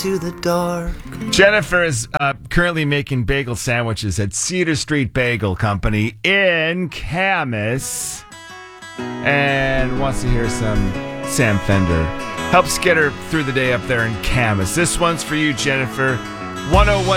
into the dark. Jennifer is currently making bagel sandwiches at Cedar Street Bagel Company in Camas and wants to hear some Sam Fender. Helps get her through the day up there in Camas. This one's for you, Jennifer. 101